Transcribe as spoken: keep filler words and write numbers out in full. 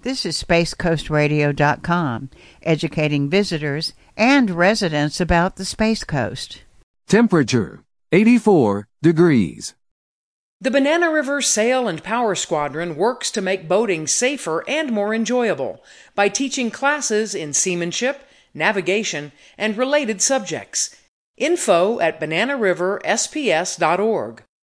This is space coast radio dot com, educating visitors and residents about the Space Coast. Temperature, eighty-four degrees. The Banana River Sail and Power Squadron works to make boating safer and more enjoyable by teaching classes in seamanship, navigation, and related subjects. Info at banana river s p s dot org.